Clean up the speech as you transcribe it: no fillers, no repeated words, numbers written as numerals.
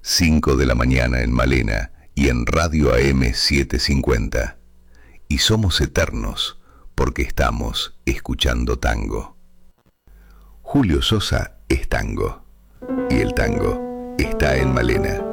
5 de la mañana en Malena y en Radio AM 750. Y somos eternos porque estamos escuchando tango. Julio Sosa es tango y el tango está en Malena.